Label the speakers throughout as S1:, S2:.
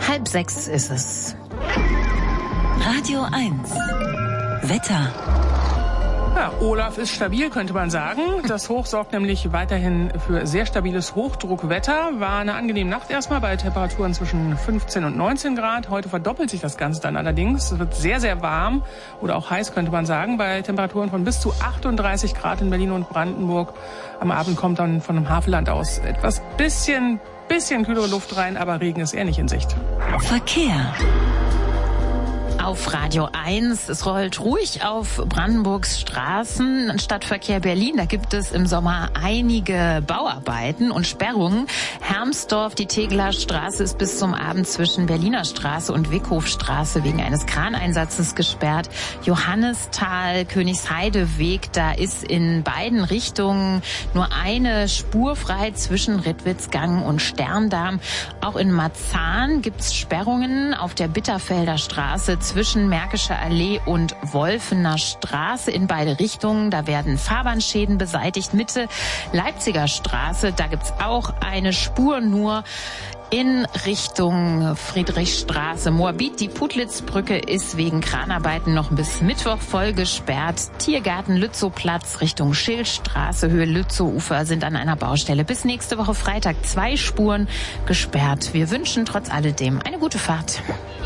S1: 5:30 ist es.
S2: Radio 1. Wetter.
S3: Ja, Olaf ist stabil, könnte man sagen. Das Hoch sorgt nämlich weiterhin für sehr stabiles Hochdruckwetter. War eine angenehme Nacht erstmal bei Temperaturen zwischen 15 und 19 Grad. Heute verdoppelt sich das Ganze dann allerdings. Es wird sehr, sehr warm oder auch heiß, könnte man sagen, bei Temperaturen von bis zu 38 Grad in Berlin und Brandenburg. Am Abend kommt dann von dem Havelland aus etwas bisschen kühlere Luft rein, aber Regen ist eher nicht in Sicht.
S2: Verkehr.
S1: Auf Radio 1. Es rollt ruhig auf Brandenburgs Straßen. Stadtverkehr Berlin, da gibt es im Sommer einige Bauarbeiten und Sperrungen. Hermsdorf, die Tegeler Straße ist bis zum Abend zwischen Berliner Straße und Wickhofstraße wegen eines Kraneinsatzes gesperrt. Johannisthal, Königsheideweg, da ist in beiden Richtungen nur eine Spur frei zwischen Rittwitzgang und Sterndamm. Auch in Marzahn gibt's Sperrungen auf der Bitterfelder Straße zwischen Märkischer Allee und Wolfener Straße in beide Richtungen. Da werden Fahrbahnschäden beseitigt. Mitte Leipziger Straße, da gibt's auch eine Spur nur in Richtung Friedrichstraße. Moabit, die Putlitz-Brücke ist wegen Kranarbeiten noch bis Mittwoch voll gesperrt. Tiergarten Lützowplatz Richtung Schildstraße, Höhe Lützow-Ufer sind an einer Baustelle. Bis nächste Woche Freitag 2 Spuren gesperrt. Wir wünschen trotz alledem eine gute Fahrt.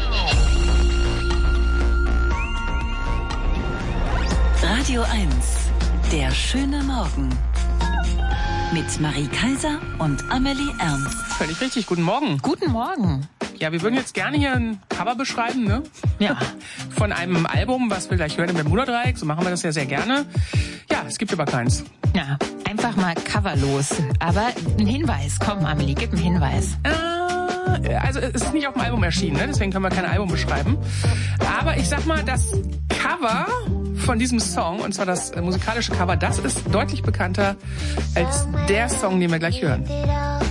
S2: Radio 1. Der schöne Morgen. Mit Marie Kaiser und Amelie Ernst.
S3: Völlig richtig, guten Morgen.
S1: Guten Morgen.
S3: Ja, wir würden jetzt gerne hier ein Cover beschreiben, ne?
S1: Ja.
S3: Von einem Album, was wir gleich hören im Bermuda-Dreieck. So machen wir das ja sehr gerne. Ja, es gibt aber keins.
S1: Ja, einfach mal coverlos. Aber ein Hinweis. Komm, Amelie, gib einen Hinweis.
S3: Also es ist nicht auf dem Album erschienen, ne? Deswegen können wir kein Album beschreiben. Aber ich sag mal, das Cover von diesem Song, und zwar das musikalische Cover, das ist deutlich bekannter als der Song, den wir gleich hören.